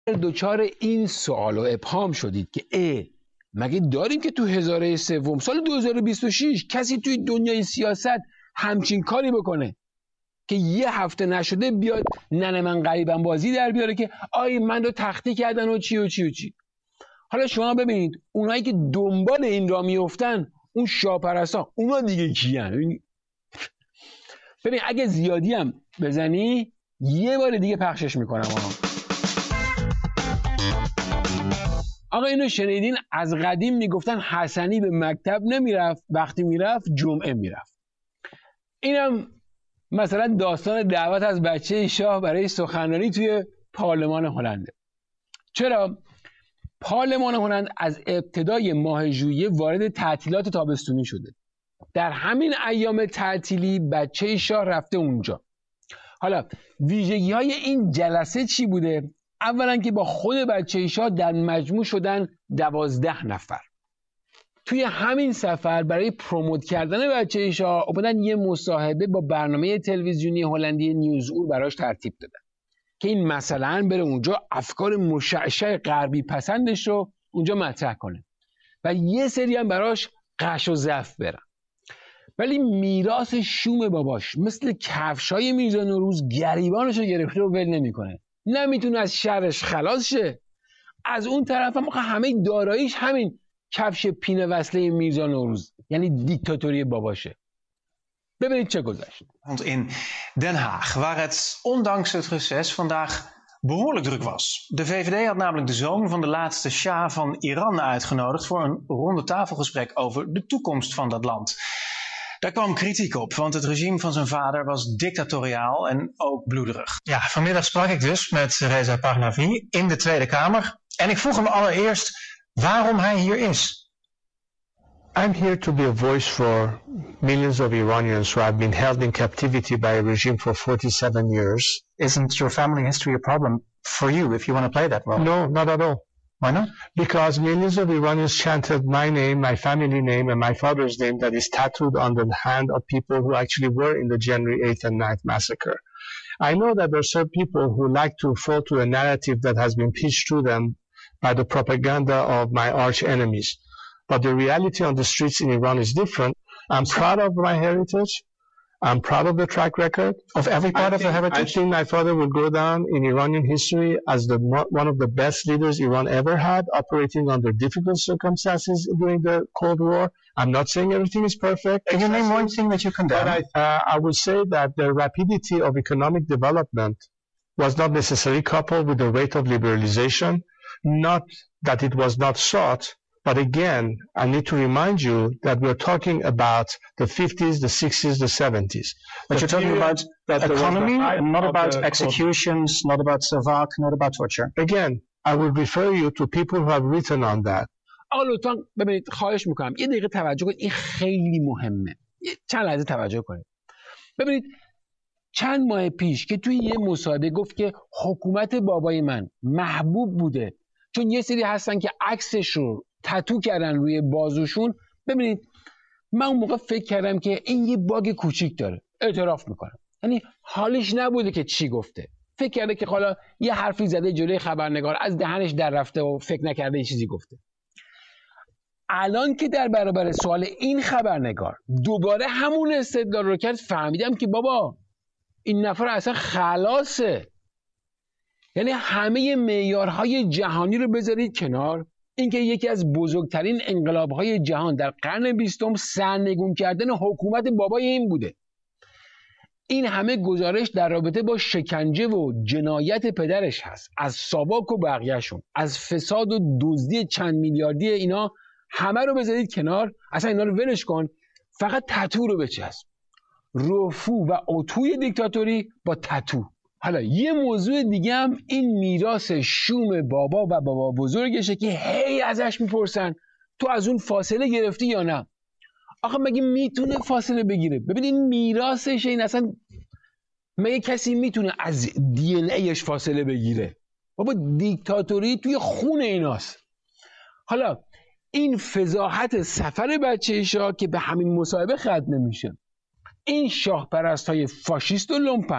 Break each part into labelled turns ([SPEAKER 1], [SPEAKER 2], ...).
[SPEAKER 1] دوچار این سوال و ابهام شدید که مگه داریم که تو هزاره سوم سال 2026 کسی توی دنیای سیاست همچین کاری بکنه که یه هفته نشده بیاد ننه من غریبم بازی در بیاره که من رو تختی کردن و چی و چی و چی. حالا شما ببینید اونایی که دنبال این را میافتن، اون شاپرستا، اونا دیگه کیان؟ ببین اگه زیادی هم بزنی یه بار دیگه پخشش میکنم. آقا اینو شنیدین؟ از قدیم میگفتن حسنی به مکتب نمیرفت، وقتی میرفت جمعه میرفت. اینم مثلا داستان دعوت از بچه شاه برای سخنرانی توی پارلمان هلنده. چرا؟ پارلمان هلند از ابتدای ماه ژوئیه وارد تعطیلات تابستونی شده. در همین ایام تعطیلی بچه شاه رفته اونجا. حالا ویژگی های این جلسه چی بوده؟ اولا که با خود بچه شاه در مجموع شدن 12 نفر. توی همین سفر برای پروموت کردن بچه شاه اومدن یه مصاحبه با برنامه تلویزیونی هلندی نیوزور براش ترتیب دادن که این مثلا بره اونجا افکار مشعشع غربی پسندش رو اونجا مطرح کنه و یه سری هم براش قش و ضعف برن. ولی میراث شوم باباش مثل کفشای میرزا نوروز گریبانش رو گرفته و ول نمیکنه، نمیتونه از شرش خلاص شه. از اون طرف هم همه داراییش همین کفش پینه وصله میرزا نوروز، یعنی دیکتاتوری باباشه. ببینید چه گذشت.
[SPEAKER 2] In Den Haag, waar het ondanks het reces vandaag behoorlijk druk was. De VVD had namelijk de zoon van de laatste Shah van Iran uitgenodigd voor een ronde tafelgesprek over de toekomst van dat land. Daar kwam kritiek op, want het regime van zijn vader was dictatoriaal en ook bloederig. Ja, vanmiddag sprak ik dus met Reza Pahlavi in de Tweede Kamer. En ik vroeg hem allereerst waarom hij hier is.
[SPEAKER 3] I'm here to be a voice for millions of Iranians who have been held in captivity by a regime for 47 years.
[SPEAKER 2] Isn't your family history a problem for you if you want to play that role?
[SPEAKER 3] No, not at all.
[SPEAKER 2] Why not?
[SPEAKER 3] Because millions of Iranians chanted my name, my family name, and my father's name that is tattooed on the hand of people who actually were in the January 8th and 9th massacre. I know that there are some people who like to fall to a narrative that has been pitched to them by the propaganda of my arch enemies. But the reality on the streets in Iran is different. I'm proud of my heritage. I'm proud of the track record.
[SPEAKER 2] Of every part of the heritage?
[SPEAKER 3] I think my father will go down in Iranian history as one of the best leaders Iran ever had, operating under difficult circumstances during the Cold War. I'm not saying everything is perfect.
[SPEAKER 2] Can you name one thing that you condemn?
[SPEAKER 3] But I would say that the rapidity of economic development was not necessarily coupled with the rate of liberalization. Not that it was not sought. But again, I need to remind you that we're talking about the 50s, the 60s, the 70s.
[SPEAKER 2] But you're talking about economy, not about executions, not about Savak, not about torture.
[SPEAKER 3] Again, I would refer you to people who have written on that.
[SPEAKER 1] آقا لطفاً ببینید، خواهش میکنم یه دقیقه توجه کنید، این خیلی مهمه. چند لحظه توجه کنید. ببینید چند ماه پیش که توی یه مصاحبه گفت که حکومت بابای من محبوب بوده چون یه سری هستن که عکسش رو تتو کردن روی بازوشون. ببینید من اون موقع فکر کردم که این یه باگ کوچیک داره، اعتراف میکنم، یعنی حالش نبوده که چی گفته، فکر کرده که حالا یه حرفی زده جلوی خبرنگار، از دهنش در رفته و فکر نکرده یه چیزی گفته. الان که در برابر سوال این خبرنگار دوباره همون استدلال رو کرد، فهمیدم که بابا این نفر اصلا خلاصه. یعنی همه معیارهای جهانی رو بذارید کنار، اینکه یکی از بزرگترین انقلاب‌های جهان در قرن 20 سرنگون کردن حکومت بابای این بوده. این همه گزارش در رابطه با شکنجه و جنایت پدرش هست، از ساواک و بقیه‌شون، از فساد و دزدی چند میلیاردی اینا، همه رو بذارید کنار، اصلا اینا رو ولش کن، فقط تتو رو بچسب. رفو و اتوی دیکتاتوری با تتو. حالا یه موضوع دیگه هم این میراث شوم بابا و بابا بزرگشه که هی ازش میپرسن تو از اون فاصله گرفتی یا نه. آخه مگه میتونه فاصله بگیره؟ ببین این میراثشه، این اصلا مگه کسی میتونه از دی ان ایش فاصله بگیره؟ بابا دیکتاتوری توی خون ایناست. حالا این فضاحت سفر بچه شاه که به همین مصاحبه ختم نمیشه. این شاه پرست های فاشیست و لومپن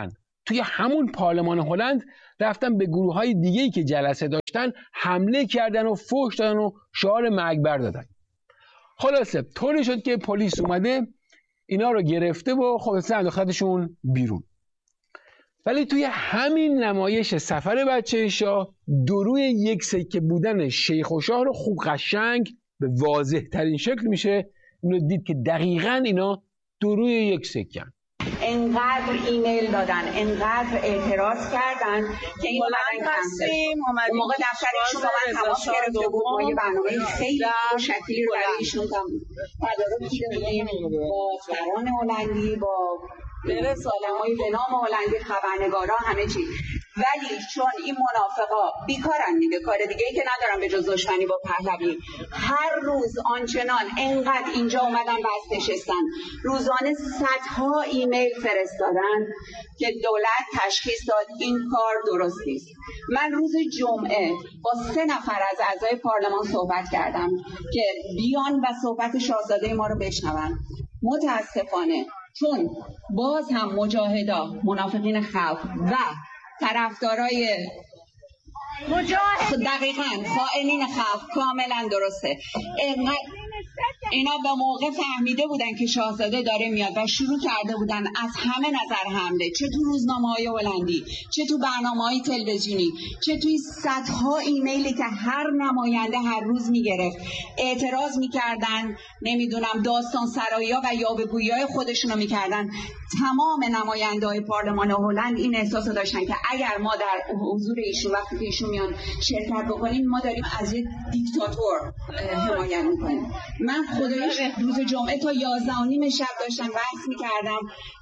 [SPEAKER 1] توی همون پارلمان هلند رفتن به گروه‌های دیگه‌ای که جلسه داشتن حمله کردن و فحش دادن و شعار مرگبر دادن. خلاصه طوری شد که پلیس اومده اینا رو گرفته و خلاصه انداختشون بیرون. ولی توی همین نمایش سفر بچه شاه دروی یک سکه بودن شیخ و شاه رو خوب قشنگ به واضح ترین شکل میشه اینو دید که دقیقاً اینا دروی یک سکه‌ن.
[SPEAKER 4] انقدر ایمیل دادن، انقدر اعتراض کردن که این اومدن موقع دفترشون با من تماس گرفته بود. ما یه برنامه خیلی شکلی رو برای ایشون تدارک دیده بودیم با سران هلندی، با آدمای به نام هلندی، خبرنگارا، همه چی. ولی چون این منافقا بیکارن دیگه، کار دیگه ای که ندارن به جز دشمنی با پهلوی، هر روز آنچنان انقدر اینجا اومدن بس نشستن، روزانه صدها ایمیل فرستادن که دولت تشخیص داد این کار درست نیست. من روز جمعه با 3 نفر از اعضای پارلمان صحبت کردم که بیان و صحبت شاهزاده ما رو بشنون. متاسفانه چون باز هم مجاهدا، منافقین خلق و طرفدارای دقیقاً خائنین خلق، کاملا درسته، اینا به موقع فهمیده بودن که شاهزاده داره میاد و شروع کرده بودن از همه نظر حمله، چه تو روزنامه‌های هلندی، چه تو برنامه‌های تلویزیونی، چه توی صدها ایمیلی که هر نماینده هر روز میگرفت اعتراض میکردن، نمیدونم داستان سرایی‌ها و یاوه‌گویی‌های خودشونو میکردن. تمام نماینده‌های پارلمان هلند این احساس رو داشتن که اگر ما در حضور ایشون وقتی که ایشون میان شرکت بکنیم ما داریم از یک دیکتاتور حمایت میکنیم. من خدایش روز جمعه تا 11:30 شب داشتم بحث میکردم،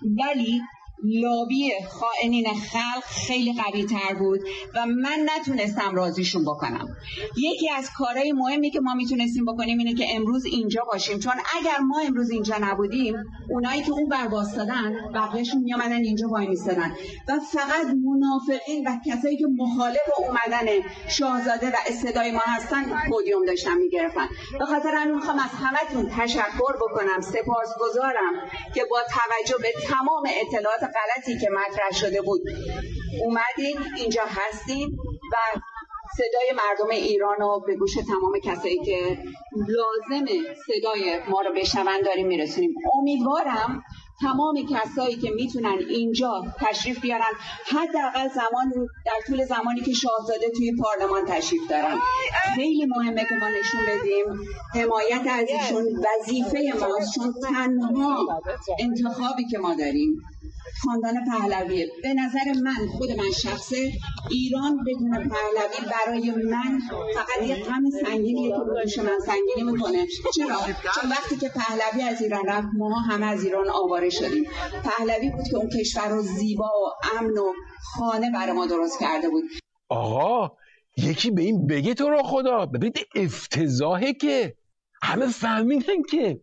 [SPEAKER 4] ولی لابی خائنین خلق خیلی قوی تر بود و من نتونستم راضیشون بکنم. یکی از کارهای مهمی که ما میتونستیم بکنیم اینه که امروز اینجا باشیم، چون اگر ما امروز اینجا نبودیم اونایی که اون بر واسطادن بقیه‌شون میامدن اینجا وای میستادن و فقط منافقین و کسایی که مخالف اومدن شاهزاده و استدای ما هستن پودیوم داشتن میگرفتن. به خاطر همین میخوام از همتون تشکر بکنم، سپاسگزارم که با توجه به تمام اطلاعات غلطی که مطرح شده بود اومدین اینجا هستین و صدای مردم ایران رو به گوش تمام کسایی که لازمه صدای ما رو بشنون داریم میرسونیم. امیدوارم تمام کسایی که میتونن اینجا تشریف بیارن، حداقل در طول زمانی که شاهزاده توی پارلمان تشریف دارن. خیلی مهمه که ما نشون بدیم حمایت از ایشون وظیفه ماست، چون تنها انتخابی که ما داریم خاندان پهلویه. به نظر من، خود من شخصه، ایران بدون پهلوی برای من فقط یه غم سنگینیه که رو دوش من سنگینی میکنه. چرا؟ چون وقتی که پهلوی از ایران رفت ما همه از ایران آواره شدیم. پهلوی بود که اون کشور رو زیبا و امن و خانه برای ما درست کرده بود.
[SPEAKER 1] آقا یکی به این بگه تو رو خدا، ببینید افتضاحه که همه فهمیدن که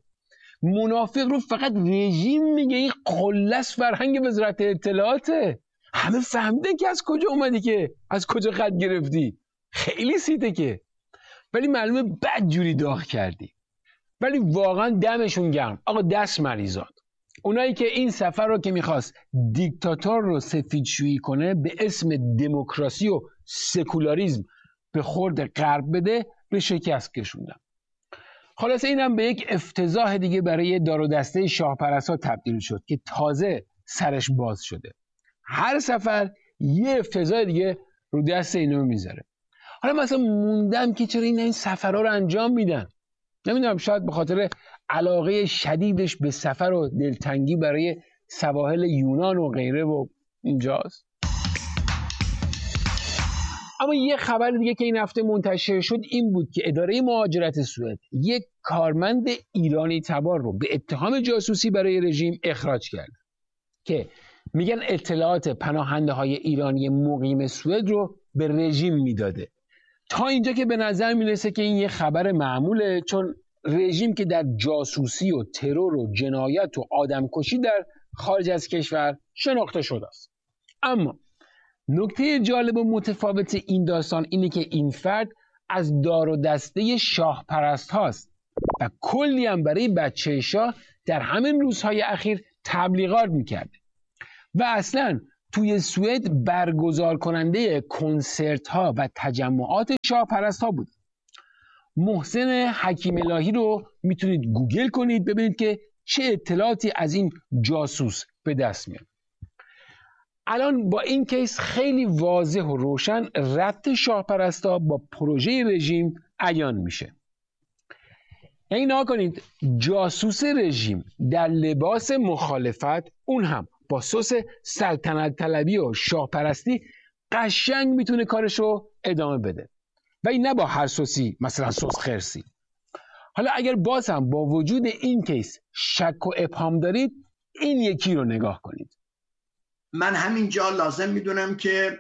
[SPEAKER 1] منافق رو فقط رژیم میگه، این قله‌است فرهنگ وزارت اطلاعاته. همه فهمیدن که از کجا اومدی، که از کجا خط گرفتی، خیلی سیته که، ولی معلومه بد جوری داغ کردی. ولی واقعا دمشون گرم آقا، دست مریضات. اونایی که این سفر رو که میخواست دیکتاتور رو سفیدشویی کنه به اسم دموکراسی و سکولاریسم به خورد غرب بده، به شکست کشوندن. خلاص اینم به یک افتضاح دیگه برای دار و دسته شاهپرست‌ها تبدیل شد که تازه سرش باز شده. هر سفر یه افتضاح دیگه رو دست اینو میذاره. حالا مثلا موندم که چرا این سفرها رو انجام میدن. نمیدونم، شاید به خاطر علاقه شدیدش به سفر و دلتنگی برای سواحل یونان و غیره و اینجاست. اما یه خبر دیگه که این هفته منتشر شد این بود که اداره مهاجرت سوئد یک کارمند ایرانی تبار رو به اتهام جاسوسی برای رژیم اخراج کرد که میگن اطلاعات پناهنده های ایرانی مقیم سوئد رو به رژیم میداده. تا اینجا که به نظر میرسه که این یه خبر معموله، چون رژیم که در جاسوسی و ترور و جنایت و آدمکشی در خارج از کشور شناخته شده است. اما نکته جالب و متفاوت این داستان اینه که این فرد از دار و دسته شاه پرست هاست و کلی هم برای بچه شاه در همین روزهای اخیر تبلیغات میکرده و اصلا توی سوئد برگزار کننده کنسرت ها و تجمعات شاهپرست ها بود. محسن حکیم الهی رو میتونید گوگل کنید ببینید که چه اطلاعاتی از این جاسوس به دست میاد. الان با این کیس خیلی واضح و روشن ربط شاهپرستا با پروژه رژیم عیان میشه. یعنی نگاه کنید، جاسوس رژیم در لباس مخالفت، اون هم با سس سلطنت طلبی و شاهپرستی، قشنگ میتونه کارشو ادامه بده و این نه با هر سوسی، مثلا سس خرسی. حالا اگر باز هم با وجود این کیس شک و ابهام دارید، این یکی رو نگاه کنید.
[SPEAKER 5] من همینجا لازم میدونم که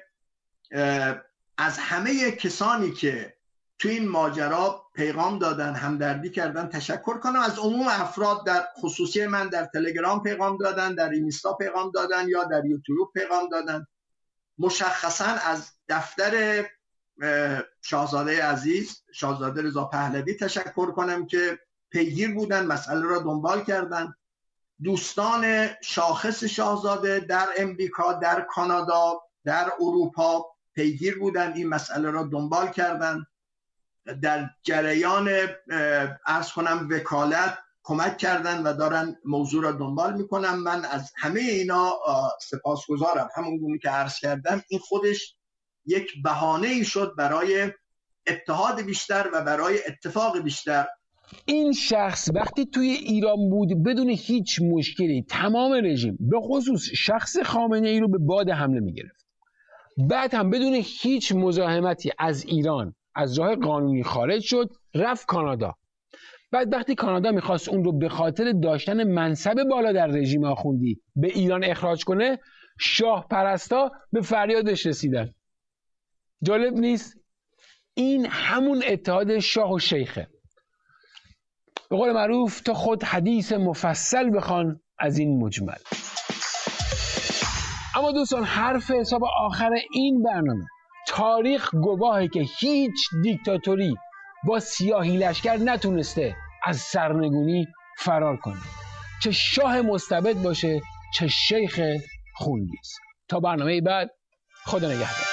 [SPEAKER 5] از همه کسانی که تو این ماجرا پیغام دادن، همدردی کردن، تشکر کنم. از عموم افراد در خصوصی من در تلگرام پیغام دادن، در اینستا پیغام دادن یا در یوتیوب پیغام دادن. مشخصا از دفتر شاهزاده عزیز، شاهزاده رضا پهلوی تشکر کنم که پیگیر بودن، مسئله را دنبال کردن. دوستان شاخص شاهزاده در امریکا، در کانادا، در اروپا پیگیر بودن، این مسئله را دنبال کردن، در جریان عرض کنم وکالت کمک کردن و دارن موضوع را دنبال میکنن. من از همه اینا سپاسگزارم. همونگونه که عرض کردم، این خودش یک بهانه‌ای شد برای اتحاد بیشتر و برای اتفاق بیشتر.
[SPEAKER 1] این شخص وقتی توی ایران بود بدون هیچ مشکلی تمام رژیم به خصوص شخص خامنه ای رو به باد حمله میگرفت. بعد هم بدون هیچ مزاحمتی از ایران از راه قانونی خارج شد، رفت کانادا. بعد وقتی کانادا میخواست اون رو به خاطر داشتن منصب بالا در رژیم آخوندی به ایران اخراج کنه، شاه پرستا به فریادش رسیدن. جالب نیست؟ این همون اتحاد شاه و شیخه. به قول معروف تو خود حدیث مفصل بخوان از این مجمل. اما دوستان، حرف حساب آخر این برنامه، تاریخ گواهه که هیچ دیکتاتوری با سیاهی لشکر نتونسته از سرنگونی فرار کنه، چه شاه مستبد باشه چه شیخ خونریز. تا برنامه بعد، خدا نگهدار.